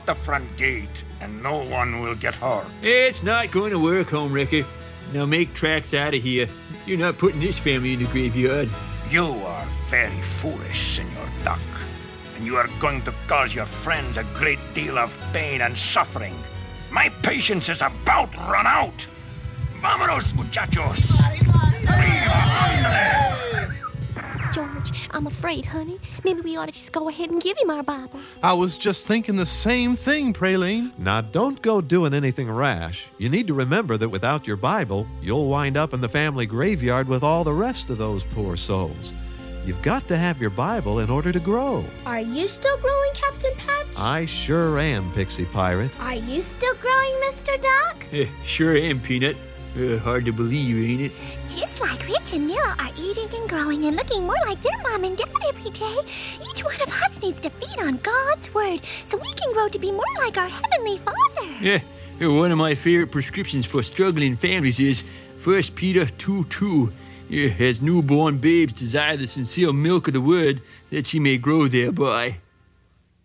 the front gate, and no one will get hurt. It's not going to work, Homewrecker. Now make tracks out of here. You're not putting this family in the graveyard. You are very foolish, Senor Duck. And you are going to cause your friends a great deal of pain and suffering. My patience is about run out. Vámonos, muchachos. George, I'm afraid, honey. Maybe we ought to just go ahead and give him our Bible. I was just thinking the same thing, Praline. Now, don't go doing anything rash. You need to remember that without your Bible, you'll wind up in the family graveyard with all the rest of those poor souls. You've got to have your Bible in order to grow. Are you still growing, Captain Patch? I sure am, Pixie Pirate. Are you still growing, Mr. Duck? Sure am, Peanut. Hard to believe, ain't it? Just like Rich and Milla are eating and growing and looking more like their mom and dad every day, each one of us needs to feed on God's Word so we can grow to be more like our Heavenly Father. Yeah, one of my favorite prescriptions for struggling families is 1 Peter 2:2. As newborn babes desire the sincere milk of the Word, that she may grow thereby.